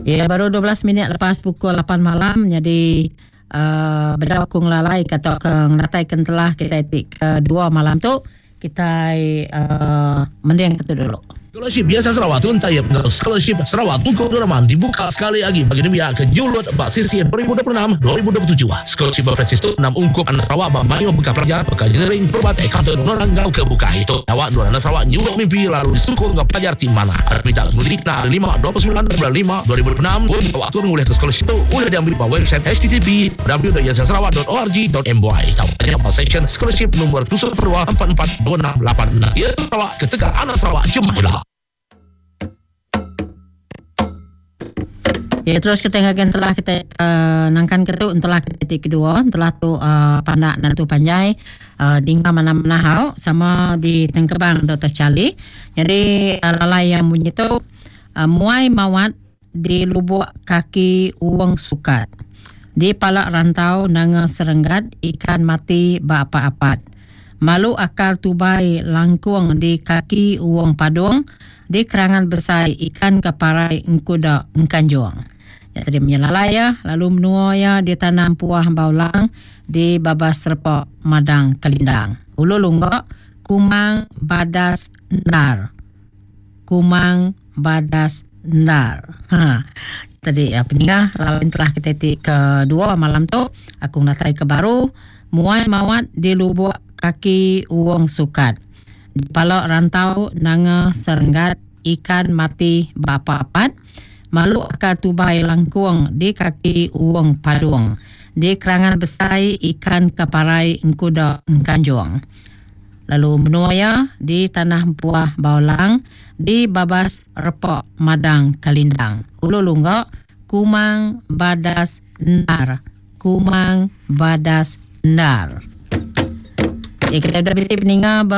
Ya, baru 12 minit lepas pukul 8 malam. Jadi benda aku ngelalai kata ke ngatai kentelah kita etik kedua malam tu. Kita mending itu dulu. Scholarship Biasa Sarawak Tun Tayyip Scholarship Sarawak Tungku Duraman dibuka sekali lagi bagi dia ke Julut Baksisi 2026-2027. Scholarship berbasis tu 6 ungkup anak Sarawak bermain buka pelajar buka engineering perbat accountant orang gau ke buka itu. Awak dua anak Sarawak juga mimpi lalu disukung ke pelajar tim mana. Minta mudik nak 5/29/5/2026 pun awak turun oleh ke scholarship tu boleh diambil pada website http://www.biasasarawak.org.my. Tahu tanya apa section scholarship nombor 02442686. Ya Sarawak kecegah anak Sarawak jemahilah. Ya, terus kita ingatkan telah kita nangkan ketu telah kita kedua telah tu pandak dan tu panjai dingka mana-mana hau sama di Tengkebang Dr. Charlie. Jadi lalai yang bunyi tu muai mawat di lubuk kaki uang sukat di palak rantau nanga serenggat ikan mati bapa-apat malu akar tubai langkuang di kaki uang padung di kerangan besar ikan keparai engkuda engkanjuang. Jadi menyelalai ya, lalu menua ya di tanam puah baulang di Babas Repok Madang Kalindang. Ulu lunggok kumang badas ndar. Kumang badas ndar. Tadi peningah lalu telah kita kedua malam tu aku natai ke baru muai mawat di lubuk kaki uang sukat. Di palak rantau nanga serenggat ikan mati bapa-apat. Malu akar tubai langkuang di kaki uang padung. Di kerangan besar ikan keparai engkuda engkanjuang. Lalu menua ya di tanah puah baulang di Babas Repok Madang Kalindang. Ulu lunggok kumang badas ndar. Kumang badas ndar. Ya, kita dah pilih peninga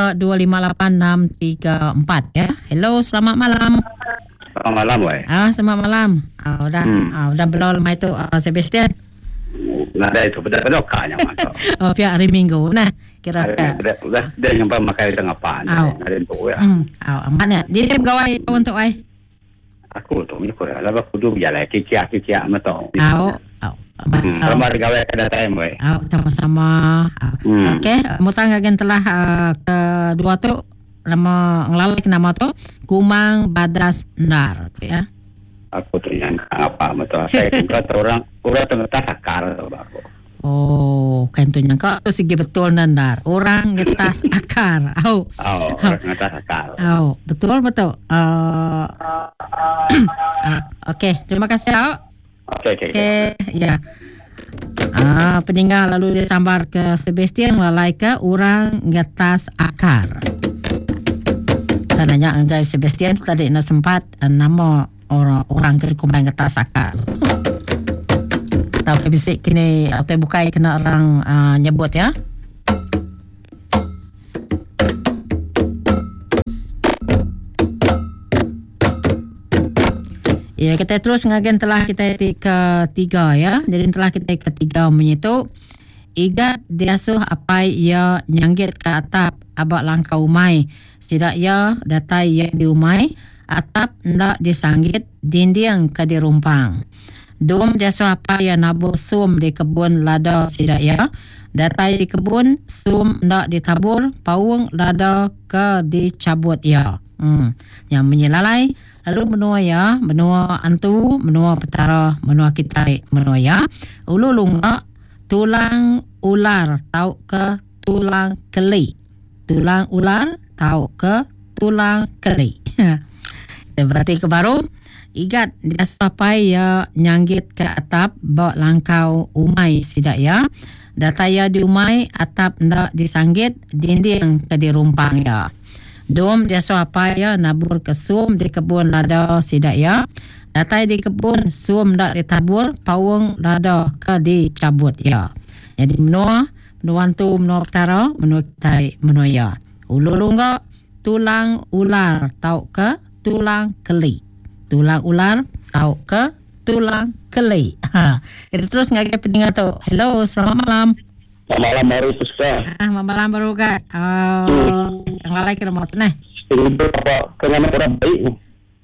258634 ya. Hello, selamat malam. Selamat malam, boy. Selamat malam. Udah belum mai tu Sebastian. Nada itu benar-benar kanya masuk. Pihak hari Minggu nah kira-kira. Dia yang memakai tengah pan. Ada itu ya. Aman ya. Dia pegawai untuk ai. Aku tu ni kira lah aku dulu jalan kicik macam. Selamat gawe kada time, boy. Sama-sama. Okey, mutang agen telah kedua tu nama ngelalai nama tu kumang badas ndar ya. Aku tu yang apa betul. Saya kata orang tengah akar tu aku. Oh, kan tu nyangka tu segi betul nandar. Orang ngetas akar. Orang ngetas akar. Betul. Okey, terima kasih. Okey, ya. Peninggal lalu dia sambar ke Sebastian lalai ke orang ngetas akar. Nanya guys Sebastian tadi nak sempat nama orang ke kumai ngetas akar. Tahu ke bisik kini atau bukai kena orang nyebut ya. Ya, kita terus ngagen telah kita ketiga ya. Jadi telah kita ketiga menyitu igat diasuh apa ia nyanggit ke atap abak langkau umai. Tidak ya datai ya di umai atap ndak disanggit dinding ke dirumpang. Dom diasuh apa ya nabuh sum di kebun lada tidak ya. Datai di kebun sum ndak ditabur pawung lada ke dicabut ya. Yang menyelalai lalu menua antu, menua petara, menua kitai, menua ya. Ulu lunggak tulang ular tahu ke tulang keli. Tulang ular tahu ke tulang keli. Berarti ke baru igat dia sampai ya nyanggit ke atap bawa langkau umai sidak ya. Data ya di umai atap ndak disanggit dinding ke dirumpang ya. Dom dia apa ya nabur ke sum di kebun lada sidak ya. Data di kebun sum ndak ditabur pawung lada ke dicabut ya. Jadi menua tu menua petara, menua kitai, menua ya. Ulu lunggak tulang ular tahu ke tulang keli. Tulang ular tahu ke tulang keli. Jadi terus ngake pendengar tu. Hello, selamat malam. Selamat malam baru Puspa. Malam baru kak. Yang lalai ke rumah tu nah. Ini apa kenapa orang baik?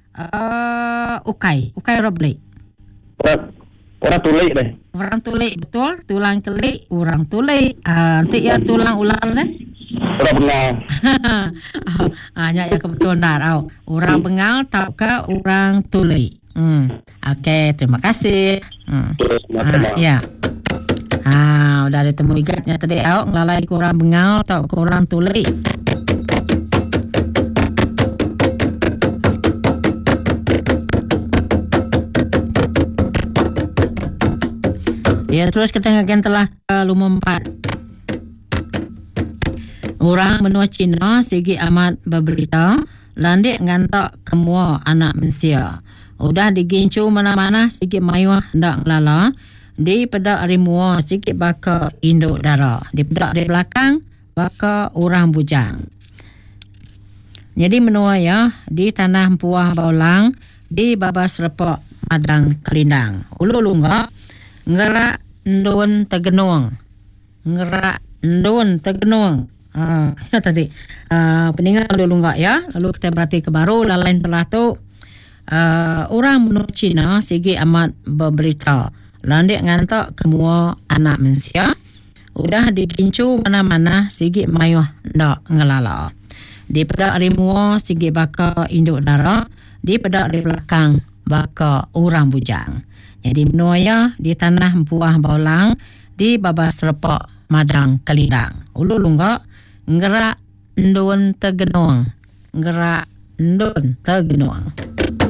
Ukai Roblek. Orang tulik deh. Orang tulik, betul. Tulang telik, orang tulik. Nanti ya tulang ular deh. Orang bengal. Hanya ya kebetulan dah. Orang bengal tau ke orang tulik. Okey, terima kasih. Ya. Udah ada temu igatnya tadi. Ngelalai ke orang bengal tau ke orang tulik. Ya, terus kita akan telah ke lumempat. Orang benua Cina segi amat berberita, landik ngantak kemua anak Malaysia. Udah digincu mana-mana segi mayuah hendak lala, di pedak rimua sikit baka induk dara. Di pedak di belakang baka orang bujang. Jadi menua ya, di tanah Puah Baulang, di Babas Repok Madang Kelindang. Ulu lunggak ngerak ndun tegenuang. Ya tadi peninggal dulu enggak ya. Lalu kita berarti ke baru lain telah tu orang menurut Cina segi amat berberita landik ngantak kemua anak Malaysia udah digincu mana-mana segi mayuh ndak ngelala. Di pedak rimua segi baka induk dara, di pedak di belakang baka orang bujang. Jadi menuaya di tanah Puah Baulang di Babas Repok Madang Kelindang. Ulu lunggak ngerak ndun tegenuang.